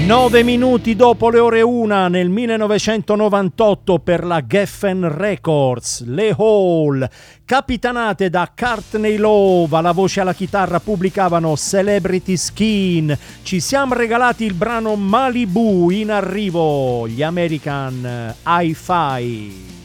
9 minuti dopo le ore 1 nel 1998 per la Geffen Records, le Hall, capitanate da Courtney Love, alla voce e alla chitarra, pubblicavano Celebrity Skin. Ci siamo regalati il brano Malibu, in arrivo gli American Hi-Fi.